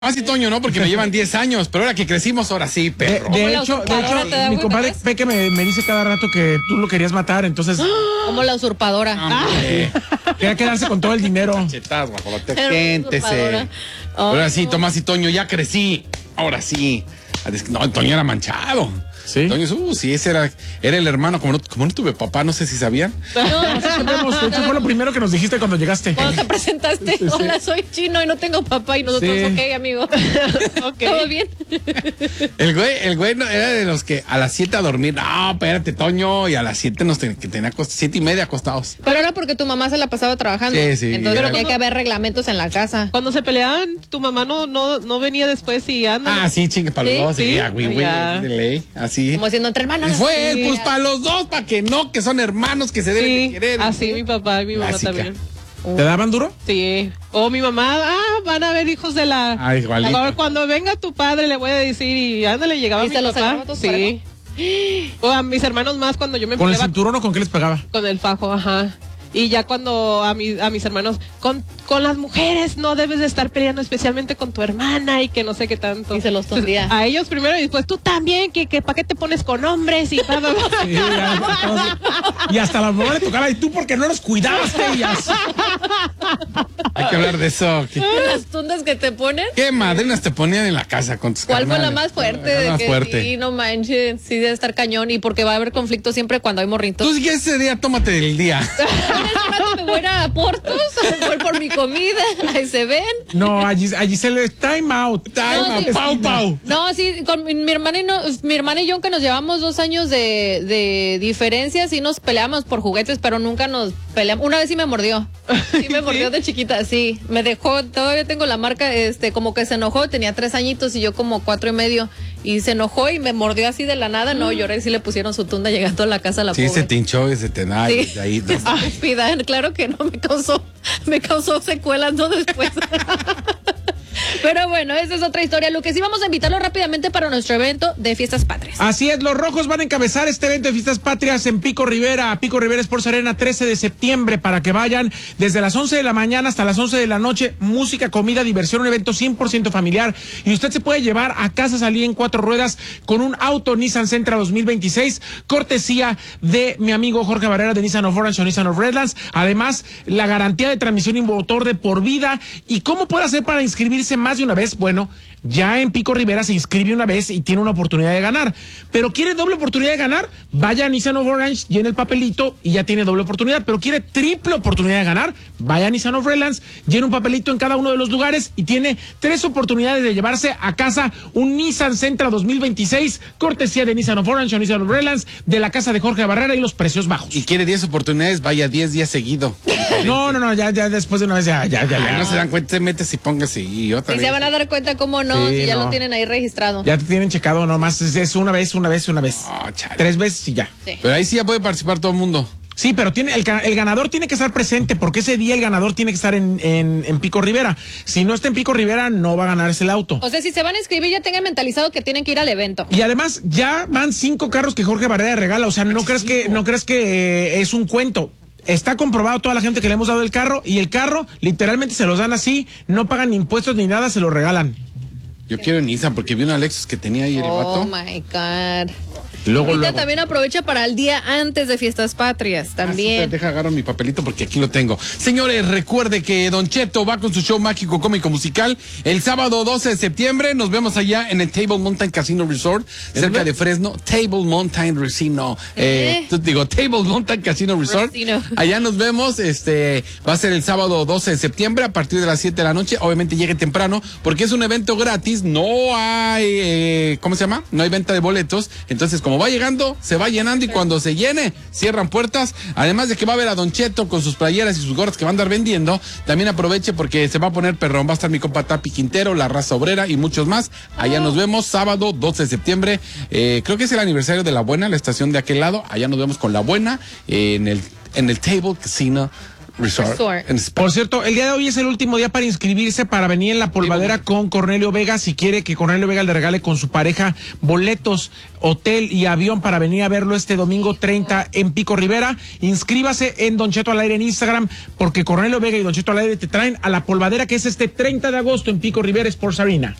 Ah, sí, Toño, no, porque me llevan 10 años, pero ahora que crecimos, ahora sí, perro. De hecho, mi compadre Peque me dice cada rato que tú lo querías matar, entonces... Como la usurpadora. Quería quedarse con todo el dinero. Chetas, guajolote, siéntese. Ahora sí, Tomás y Toño, ya crecí. Ahora sí. No, Toño era manchado. ¿Sí? Toño, sí, ese era el hermano, como no tuve papá, no sé si sabían. De hecho, fue lo primero que nos dijiste cuando llegaste. Cuando te presentaste, hola, soy chino y no tengo papá, y nosotros, ok, amigo. ¿Todo bien? El güey no, era de los que a las 7 a dormir. No, espérate, Toño, y a las 7 que tenía 7:30 acostados. Pero era porque tu mamá se la pasaba trabajando. Sí. Entonces tenía que haber reglamentos en la casa. Cuando se peleaban, tu mamá no venía después y anda. Ah, sí, chingue para los dos. Sí, güey, de ley, así. Como siendo entre hermanos. Y fue, pues para los dos, para que no, que son hermanos que se deben de querer. Así mi papá y mi mamá también. ¿Te daban duro? Sí. O mi mamá, van a ver hijos de la... Ah, igualito. A ver, cuando venga tu padre le voy a decir y ándale, llegaba ¿Y mi se los papá. agarraba todos Sí. O a mis hermanos más cuando yo me ¿Con el peleaba cinturón o con qué les pegaba? con el fajo, ajá. Y ya cuando a mis hermanos, con las mujeres no debes de estar peleando, especialmente con tu hermana y que no sé qué tanto. Y se los tondía. A ellos primero y después tú también, que ¿para qué te pones con hombres? Y Sí, y hasta la mamá le tocaba, y tú porque no los cuidaste, ellas. Hay que hablar de eso. Las tundas que te ponen. ¿Qué madrinas te ponían en la casa con tus ¿Cuál fue la carnales? más fuerte? La De más que fuerte. sí, no manches, sí debe estar cañón, y porque va a haber conflicto siempre cuando hay morritos. Tú si quieres ese día, tómate el día. En ese rato me voy a ir a Portos, voy por mi comida, ahí se ven. No, allí se le time out. Time, pau. No, sí, con mi hermana y yo, aunque nos llevamos 2 años de diferencia, sí nos peleamos por juguetes, pero nunca nos peleamos. Una vez sí me mordió. Sí me mordió de chiquita, sí. Me dejó, todavía tengo la marca, como que se enojó, tenía 3 añitos y yo como 4 y medio. Y se enojó y me mordió así de la nada. No, lloré y sí le pusieron su tunda llegando a la casa la Sí, pobre. se te hinchó y se te nada. Sí. De ahí, no. Estúpida, claro que no, me causó secuelas, ¿no? Después. Pero bueno, esa es otra historia. Lo que sí, vamos a invitarlo rápidamente para nuestro evento de Fiestas Patrias. Así es, los rojos van a encabezar este evento de Fiestas Patrias en Pico Rivera Sports Arena, 13 de septiembre, para que vayan desde las 11 de la mañana hasta las 11 de la noche. Música, comida, diversión, un evento 100% familiar. Y usted se puede llevar a casa salir en 4 ruedas con un auto Nissan Sentra 2026, cortesía de mi amigo Jorge Barrera de Nissan of Orange o Nissan of Redlands. Además, la garantía de transmisión y motor de por vida. ¿Y cómo puede hacer para inscribirse más de una vez? Bueno, ya en Pico Rivera se inscribe una vez y tiene una oportunidad de ganar. Pero quiere doble oportunidad de ganar, vaya a Nissan of Orange, llene el papelito y ya tiene doble oportunidad. Pero quiere triple oportunidad de ganar, vaya a Nissan of Redlands, llene un papelito en cada uno de los lugares y tiene 3 oportunidades de llevarse a casa un Nissan Sentra 2026, cortesía de Nissan of Orange o Nissan of Redlands, de la casa de Jorge Barrera y los precios bajos. Y quiere 10 oportunidades, vaya 10 días seguido. No, ya después de una vez ya. Ay, no se dan cuenta, te metes y póngase y otra Y vez. se van a dar cuenta cómo no, Sí, si ya no. lo tienen ahí registrado. Ya te tienen checado nomás, es una vez. Oh, chale. 3 veces y ya. Sí. Pero ahí sí ya puede participar todo el mundo. Sí, pero el ganador tiene que estar presente, porque ese día el ganador tiene que estar en Pico Rivera. Si no está en Pico Rivera, no va a ganarse el auto. O sea, si se van a inscribir, ya tengan mentalizado que tienen que ir al evento. Y además, ya van 5 carros que Jorge Barrera regala. O sea, no crees que es un cuento. Está comprobado toda la gente que le hemos dado el carro, y el carro literalmente se los dan así, no pagan ni impuestos ni nada, se lo regalan. Yo quiero Nissan porque vi una Lexus que tenía ahí el Oh vato. my God. Luego. Ahorita también aprovecha para el día antes de Fiestas Patrias, también. Deja agarro mi papelito porque aquí lo tengo. Señores, recuerde que Don Cheto va con su show mágico cómico musical el sábado 12 de septiembre. Nos vemos allá en el Table Mountain Casino Resort, cerca de Fresno. Table Mountain Casino. Table Mountain Casino Resort. Casino. Allá nos vemos. Va a ser el sábado 12 de septiembre a partir de las 7 de la noche. Obviamente llegue temprano porque es un evento gratis. No hay, ¿cómo se llama? No hay venta de boletos. Entonces, como va llegando, se va llenando y cuando se llene, cierran puertas. Además de que va a ver a Don Cheto con sus playeras y sus gorras que va a andar vendiendo, también aproveche porque se va a poner perrón. Va a estar mi compa Tapi Quintero, La Raza Obrera y muchos más. Allá nos vemos sábado 12 de septiembre. Creo que es el aniversario de La Buena, la estación de aquel lado. Allá nos vemos con La Buena en el Table Casino Resort. and Spa. Por cierto, el día de hoy es el último día para inscribirse para venir en la polvadera con Cornelio Vega. Si quiere que Cornelio Vega le regale con su pareja boletos, hotel y avión para venir a verlo este domingo 30 en Pico Rivera, inscríbase en Don Cheto al Aire en Instagram, porque Cornelio Vega y Don Cheto al Aire te traen a la polvadera, que es este 30 de agosto en Pico Rivera Sports Arena.